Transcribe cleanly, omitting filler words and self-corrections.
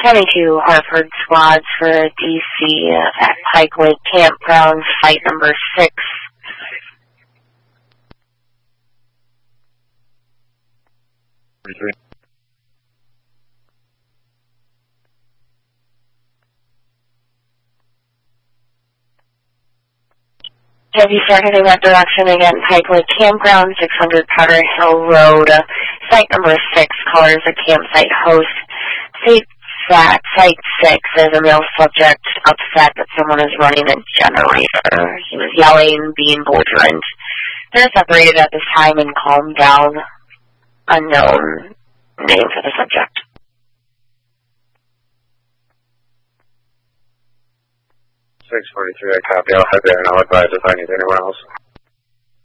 22 Hartford squads for DC at Pike Lake Campground, site number 6. Have you started in that direction again? Pike Lake Campground, 600 Powder Hill Road, site number 6, callers a campsite host. Site 6, there's a male subject upset that someone is running a generator. He was yelling, being belligerent. They're separated at this time and calmed down. Unknown name for the subject. 643, I copy. I'll head there and I'll advise if I need anyone else.